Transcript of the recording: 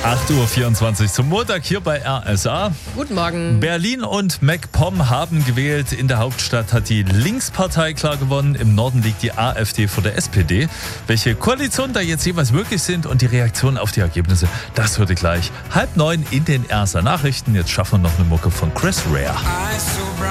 8.24 Uhr zum Montag hier bei RSA. Guten Morgen. Berlin und MacPom haben gewählt. In der Hauptstadt hat die Linkspartei klar gewonnen. Im Norden liegt die AfD vor der SPD. Welche Koalitionen da jetzt jeweils möglich sind und die Reaktionen auf die Ergebnisse, das hört ihr gleich 8:30 in den RSA Nachrichten. Jetzt schaffen wir noch eine Mucke von Chris Rea.